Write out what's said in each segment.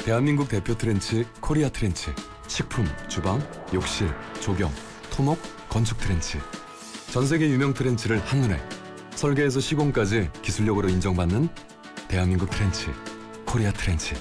대한민국 대표 트렌치 코리아 트렌치. 식품, 주방, 욕실, 조경, 토목, 건축 트렌치. 전 세계 유명 트렌치를 한눈에. 설계에서 시공까지 기술력으로 인정받는 대한민국 트렌치 코리아 트렌치.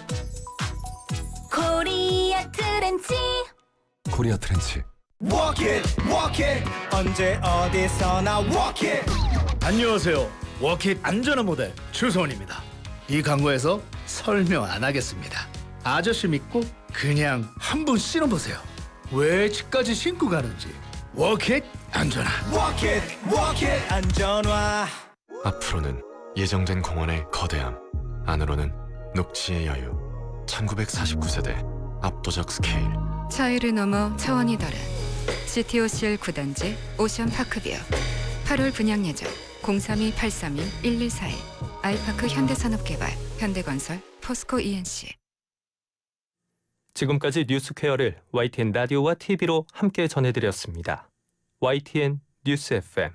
코리아 트렌치. 코리아 트렌치. Walk it, 언제 어디서나 walk it. 안녕하세요. 워킷 안전한 모델 추성훈입니다. 이 광고에서 설명 안 하겠습니다. 아저씨 믿고 그냥 한번 신어보세요. 왜 집까지 신고 가는지. 워킷 안전한. Walk it, 안전화. 앞으로는 예정된 공원의 거대함, 안으로는 녹지의 여유. 1949세대 압도적 스케일. 차이를 넘어 차원이 다른 CTOCL 9단지 오션파크뷰. 8월 분양 예정 032-832-1141. 아이파크 현대산업개발, 현대건설, 포스코 ENC. 지금까지 뉴스퀘어를 YTN 라디오와 TV로 함께 전해드렸습니다. YTN 뉴스 FM.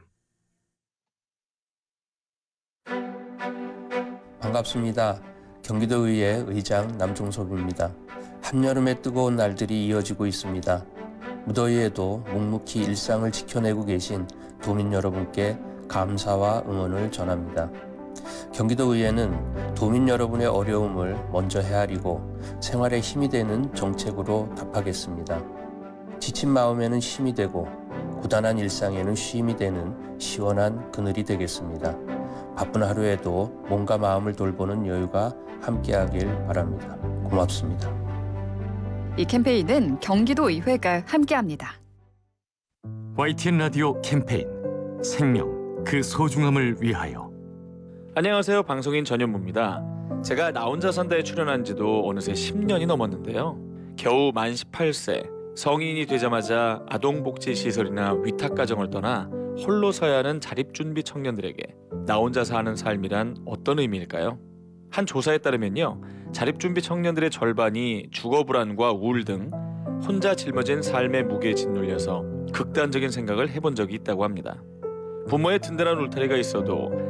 반갑습니다. 경기도의회 의장 남종섭입니다. 한여름의 뜨거운 날들이 이어지고 있습니다. 무더위에도 묵묵히 일상을 지켜내고 계신 도민 여러분께 감사와 응원을 전합니다. 경기도의회는 도민 여러분의 어려움을 먼저 헤아리고 생활에 힘이 되는 정책으로 답하겠습니다. 지친 마음에는 힘이 되고 고단한 일상에는 쉼이 되는 시원한 그늘이 되겠습니다. 바쁜 하루에도 몸과 마음을 돌보는 여유가 함께하길 바랍니다. 고맙습니다. 이 캠페인은 경기도의회가 함께합니다. YTN 라디오 캠페인 생명, 그 소중함을 위하여. 안녕하세요. 방송인 전현무입니다. 제가 나 혼자 산다에 출연한 지도 어느새 10년이 넘었는데요. 겨우 만 18세, 성인이 되자마자 아동복지시설이나 위탁가정을 떠나 홀로 서야 하는 자립준비 청년들에게 나 혼자 사는 삶이란 어떤 의미일까요? 한 조사에 따르면요, 자립준비 청년들의 절반이 주거불안과 우울 등 혼자 짊어진 삶의 무게에 짓눌려서 극단적인 생각을 해본 적이 있다고 합니다. 부모의 든든한 울타리가 있어도